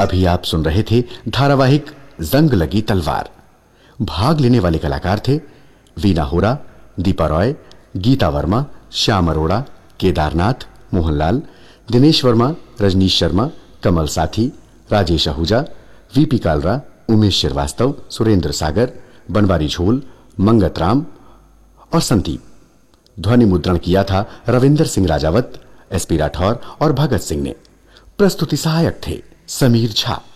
अभी आप सुन रहे थे धारावाहिक जंग लगी तलवार। भाग लेने वाले कलाकार थे वीना होरा, दीपा रॉय, गीता वर्मा, श्याम अरोड़ा, केदारनाथ, मोहनलाल, दिनेश वर्मा, रजनीश शर्मा, कमल साथी, राजेश आहूजा, वीपी कालरा, उमेश श्रीवास्तव, सुरेंद्र सागर, बनवारी झोल, मंगत राम और संदीप। ध्वनि मुद्रण किया था रविंदर सिंह राजावत, एसपी राठौर और भगत सिंह ने। प्रस्तुति सहायक थे समीर झा।